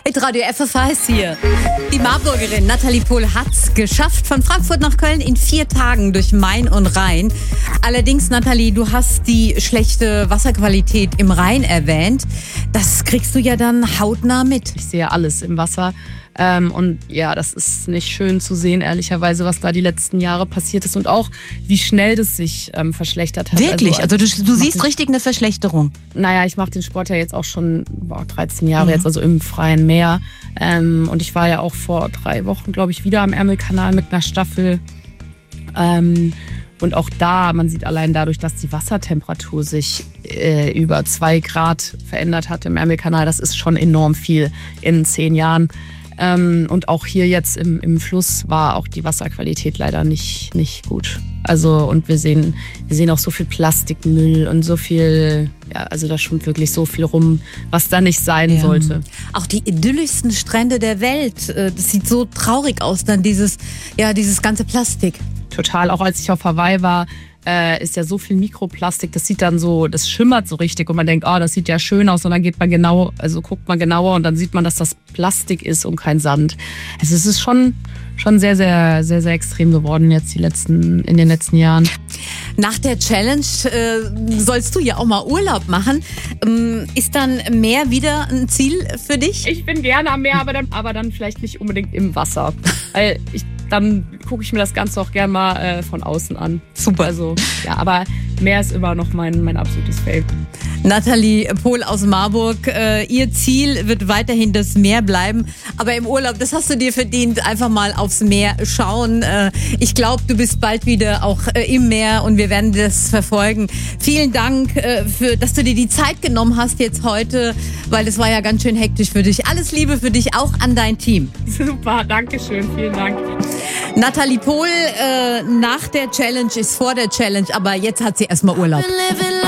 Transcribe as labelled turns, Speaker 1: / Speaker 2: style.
Speaker 1: Radio FFH ist hier. Die Marburgerin Nathalie Pohl hat's geschafft, von Frankfurt nach Köln in 4 Tagen durch Main und Rhein. Allerdings, Nathalie, du hast die schlechte Wasserqualität im Rhein erwähnt. Das kriegst du ja dann hautnah mit.
Speaker 2: Ich sehe alles im Wasser. Und ja, das ist nicht schön zu sehen, ehrlicherweise, was da die letzten Jahre passiert ist und auch, wie schnell das sich verschlechtert hat.
Speaker 1: Wirklich? Also du siehst richtig eine Verschlechterung?
Speaker 2: Naja, ich mache den Sport ja jetzt auch schon 13 Jahre jetzt, also im freien Meer. Und ich war ja auch vor 3 Wochen, glaube ich, wieder am Ärmelkanal mit einer Staffel. Und auch da, man sieht allein dadurch, dass die Wassertemperatur sich über 2 Grad verändert hat im Ärmelkanal, das ist schon enorm viel in 10 Jahren. Und auch hier jetzt im Fluss war auch die Wasserqualität leider nicht gut. Also, und wir sehen auch so viel Plastikmüll und so viel, ja, also da schwimmt wirklich so viel rum, was da nicht sein sollte.
Speaker 1: Auch die idyllischsten Strände der Welt, das sieht so traurig aus, dann dieses ganze Plastik.
Speaker 2: Total, auch als ich auf Hawaii war, ist ja so viel Mikroplastik, das sieht dann so, das schimmert so richtig und man denkt, oh, das sieht ja schön aus und dann guckt man genauer und dann sieht man, dass das Plastik ist und kein Sand. Also es ist schon sehr, sehr, sehr, sehr extrem geworden jetzt in den letzten Jahren.
Speaker 1: Nach der Challenge sollst du ja auch mal Urlaub machen. Ist dann Meer wieder ein Ziel für dich?
Speaker 2: Ich bin gerne am Meer, aber dann vielleicht nicht unbedingt im Wasser. Weil dann gucke ich mir das Ganze auch gerne mal von außen an.
Speaker 1: Super.
Speaker 2: Also, ja, aber Meer ist immer noch mein absolutes Fave.
Speaker 1: Nathalie Pohl aus Marburg, ihr Ziel wird weiterhin das Meer bleiben. Aber im Urlaub, das hast du dir verdient, einfach mal aufs Meer schauen. Ich glaube, du bist bald wieder auch im Meer und wir werden das verfolgen. Vielen Dank, dass du dir die Zeit genommen hast jetzt heute, weil das war ja ganz schön hektisch für dich. Alles Liebe für dich, auch an dein Team.
Speaker 2: Super, danke schön, vielen Dank.
Speaker 1: Nathalie Pohl nach der Challenge ist vor der Challenge, aber jetzt hat sie erstmal Urlaub.